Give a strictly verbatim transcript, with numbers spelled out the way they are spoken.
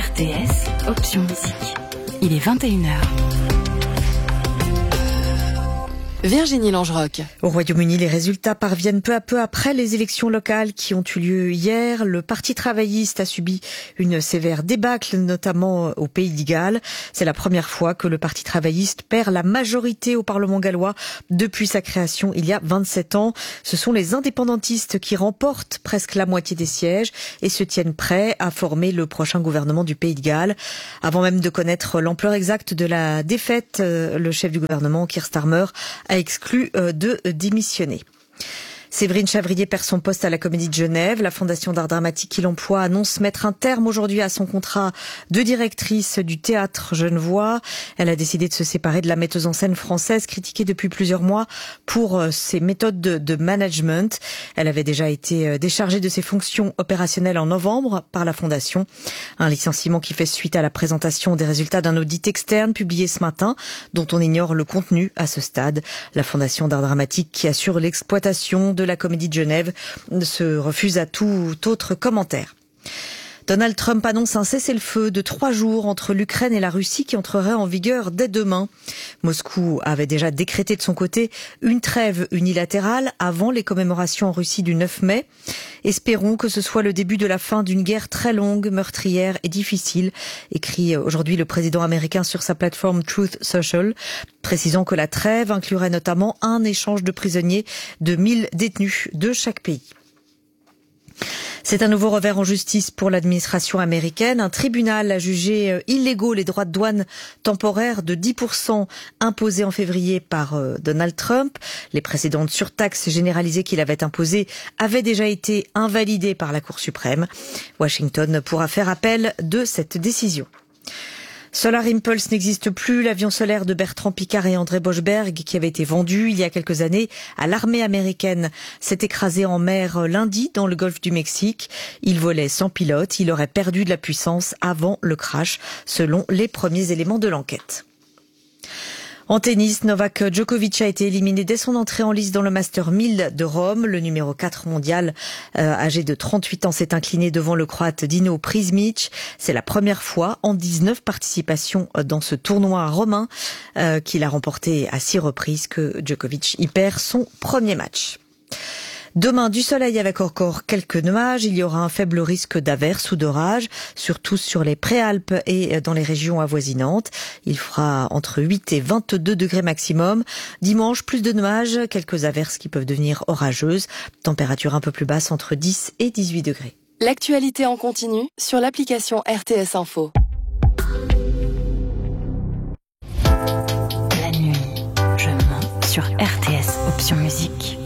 R T S, option musique. Il est vingt et une heures. Virginie Langeroc. Au Royaume-Uni, les résultats parviennent peu à peu après les élections locales qui ont eu lieu hier. Le Parti travailliste a subi une sévère débâcle, notamment au Pays de Galles. C'est la première fois que le Parti travailliste perd la majorité au Parlement gallois depuis sa création il y a vingt-sept ans. Ce sont les indépendantistes qui remportent presque la moitié des sièges et se tiennent prêts à former le prochain gouvernement du Pays de Galles. Avant même de connaître l'ampleur exacte de la défaite, le chef du gouvernement, Keir Starmer, a exclu de démissionner. Séverine Chavrier perd son poste à la Comédie de Genève. La Fondation d'art dramatique qui l'emploie annonce mettre un terme aujourd'hui à son contrat de directrice du théâtre genevois. Elle a décidé de se séparer de la metteuse en scène française critiquée depuis plusieurs mois pour ses méthodes de, de management. Elle avait déjà été déchargée de ses fonctions opérationnelles en novembre par la Fondation. Un licenciement qui fait suite à la présentation des résultats d'un audit externe publié ce matin, dont on ignore le contenu à ce stade. La Fondation d'art dramatique qui assure l'exploitation de la Comédie de Genève se refuse à tout autre commentaire. Donald Trump annonce un cessez-le-feu de trois jours entre l'Ukraine et la Russie qui entrerait en vigueur dès demain. Moscou avait déjà décrété de son côté une trêve unilatérale avant les commémorations en Russie du neuf mai. Espérons que ce soit le début de la fin d'une guerre très longue, meurtrière et difficile, écrit aujourd'hui le président américain sur sa plateforme Truth Social, précisant que la trêve inclurait notamment un échange de prisonniers de mille détenus de chaque pays. C'est un nouveau revers en justice pour l'administration américaine. Un tribunal a jugé illégaux les droits de douane temporaires de dix pour cent imposés en février par Donald Trump. Les précédentes surtaxes généralisées qu'il avait imposées avaient déjà été invalidées par la Cour suprême. Washington pourra faire appel de cette décision. Solar Impulse n'existe plus. L'avion solaire de Bertrand Piccard et André Boschberg, qui avait été vendu il y a quelques années à l'armée américaine, s'est écrasé en mer lundi dans le golfe du Mexique. Il volait sans pilote. Il aurait perdu de la puissance avant le crash, selon les premiers éléments de l'enquête. En tennis, Novak Djokovic a été éliminé dès son entrée en lice dans le Master mille de Rome. Le numéro quatre mondial, euh, âgé de trente-huit ans, s'est incliné devant le Croate Dino Prizmic. C'est la première fois en dix-neuf participations dans ce tournoi romain euh, qu'il a remporté à six reprises que Djokovic y perd son premier match. Demain, du soleil avec encore quelques nuages. Il y aura un faible risque d'averses ou d'orages, surtout sur les préalpes et dans les régions avoisinantes. Il fera entre huit et vingt-deux degrés maximum. Dimanche, plus de nuages, quelques averses qui peuvent devenir orageuses. Température un peu plus basse entre dix et dix-huit degrés. L'actualité en continu sur l'application R T S Info. La nuit, je mens sur R T S, option musique.